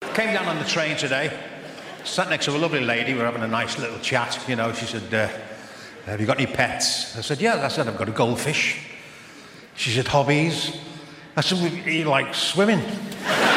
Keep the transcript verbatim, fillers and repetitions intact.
Came down on the train today, sat next to a lovely lady, we were having a nice little chat, you know, she said, uh, have you got any pets? I said, yeah, I said, I've got a goldfish. She said, hobbies? I said, well, you like swimming?